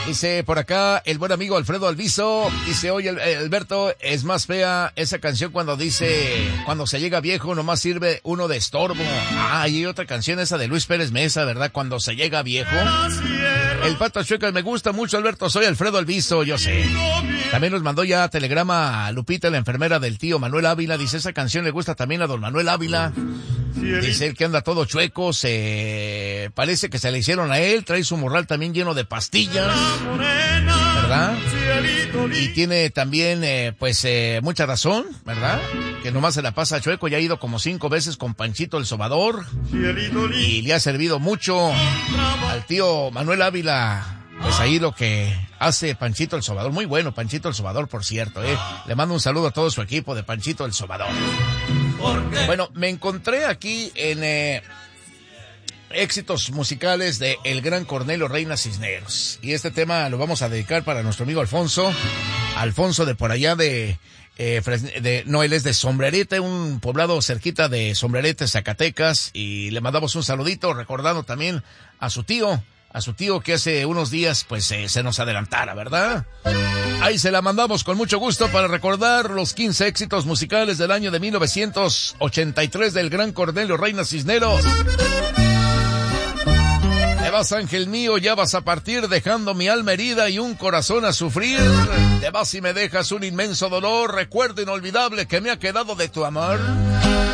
Dice por acá el buen amigo Alfredo Alviso, dice, oye Alberto, es más fea esa canción cuando dice, cuando se llega viejo nomás sirve uno de estorbo. Ah, y hay otra canción esa de Luis Pérez Mesa, ¿verdad? Cuando se llega viejo. El Pato Chueca, me gusta mucho Alberto, soy Alfredo Alviso, yo sé. También nos mandó ya telegrama a Lupita, la enfermera del tío Manuel Ávila, dice, esa canción le gusta también a don Manuel Ávila. Dice él que anda todo chueco, parece que se le hicieron a él, trae su morral también lleno de pastillas, ¿verdad? Y tiene también, mucha razón, ¿verdad? Que nomás se la pasa chueco, ya ha ido como 5 veces con Panchito el Sobador y le ha servido mucho al tío Manuel Ávila. Pues ahí lo que hace Panchito el Sobador, muy bueno Panchito el Sobador, por cierto, le mando un saludo a todo su equipo de Panchito el Sobador. Bueno, me encontré aquí en éxitos musicales de el gran Cornelio Reina Cisneros, y este tema lo vamos a dedicar para nuestro amigo Alfonso de por allá él es de Sombrerete, un poblado cerquita de Sombrerete, Zacatecas, y le mandamos un saludito recordando también a su tío que hace unos días pues se nos adelantara, ¿verdad? Ahí se la mandamos con mucho gusto para recordar los 15 éxitos musicales del año de 1983 del gran Cornelio Reina Cisneros. Te vas, ángel mío, ya vas a partir dejando mi alma herida y un corazón a sufrir. Te vas y me dejas un inmenso dolor, recuerdo inolvidable que me ha quedado de tu amor.